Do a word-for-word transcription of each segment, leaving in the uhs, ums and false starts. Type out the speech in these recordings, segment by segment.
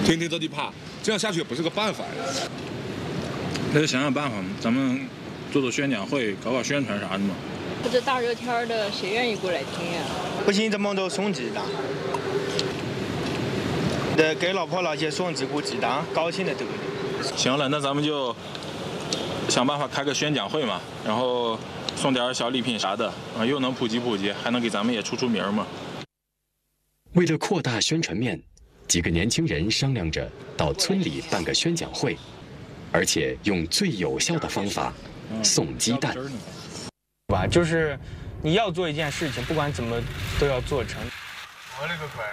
天天在地怕，这样下去也不是个办法呀。 那就想想办法嘛，咱们做做宣讲会，搞搞宣传啥的嘛。 这大热天的，谁愿意过来听呀？ 不行，咱们都送鸡蛋，得给老婆那些送这个鸡蛋，高兴的得了。 行了，那咱们就想办法开个宣讲会嘛，然后送点小礼品啥的，啊，又能普及普及，还能给咱们也出出名嘛。 为了扩大宣传面，几个年轻人商量着到村里办个宣讲会，而且用最有效的方法送鸡蛋。 吧，就是你要做一件事情，不管怎么都要做成。 我勒个乖！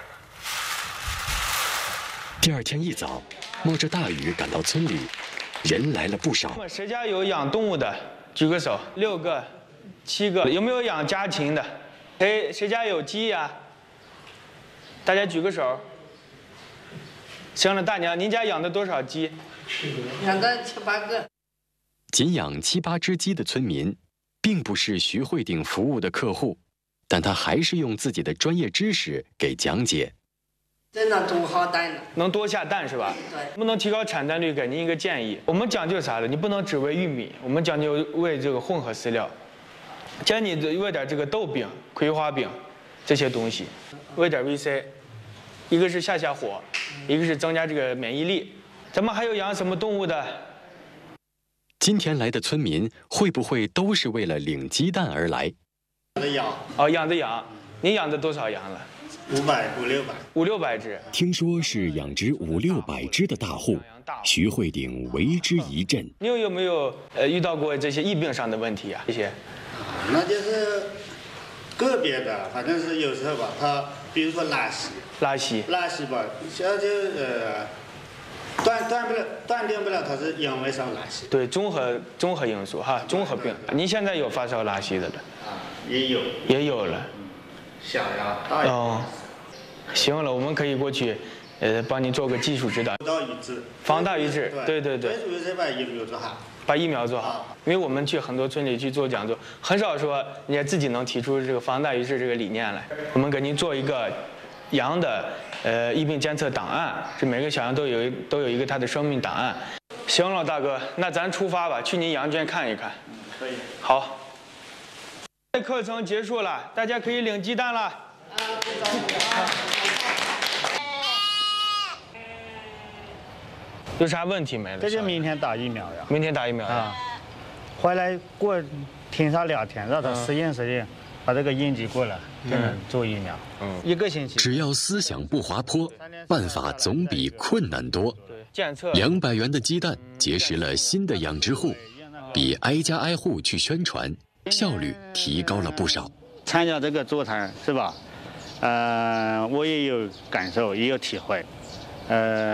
第二天一早，冒着大雨赶到村里，人来了不少。 谁家有养动物的，举个手。六个、七个，有没有养家禽的？谁谁家有鸡呀？大家举个手。行了，大娘，您家养的多少鸡？ 养的七八个。 仅养七八只鸡的村民，并不是徐慧鼎服务的客户，但他还是用自己的专业知识给讲解。 真的多好蛋呢， 能多下蛋是吧？ 对。 不能提高产蛋率，给您一个建议。我们讲究啥的？你不能只喂玉米，我们讲究喂这个混合饲料。建议你喂点这个豆饼、葵花饼这些东西，喂点 V C， 一个是下下火，一个是增加这个免疫力。咱们还有养什么动物的？ 今天来的村民会不会都是为了领鸡蛋而来？ 养的羊。 哦，养的羊，您养的多少羊了？ 五百五六百， 五六百只。 听说是养殖五六百只的大户，徐慧鼎为之一振。 你有没有呃遇到过这些疫病上的问题啊？这些？ 啊，那就是个别的，反正是有时候吧，它比如说拉稀， 拉稀， 拉稀吧，像就呃断断不了，断定不了它是因为啥拉稀。 对，综合综合因素哈，综合病。您现在有发烧拉稀的了？ 啊，也有， 也有了。 小呀，大呀。 哦，行了，我们可以过去，呃，帮您做个技术指导。 防大于治。 防大于治，对对对。 最主要是把疫苗做好。 把疫苗做好，因为我们去很多村里去做讲座，很少说人家自己能提出这个防大于治这个理念来。我们给您做一个羊的呃疫病监测档案，这每个小羊都有都有一个它的生命档案。行了，大哥，那咱出发吧，去您羊圈看一看。 可以。 好。课程结束了，大家可以领鸡蛋了。啊，有啥问题没了？ 这就明天打疫苗呀。 明天打疫苗啊。回来过听上两天，让他适应适应，把这个应急过来，就能做疫苗。嗯，一个星期。 只要思想不滑坡，办法总比困难多。 对，检测。 两百元的鸡蛋结识了新的养殖户，比挨家挨户去宣传。效率提高了不少。 参加这个座谈是吧？呃，我也有感受，也有体会。呃。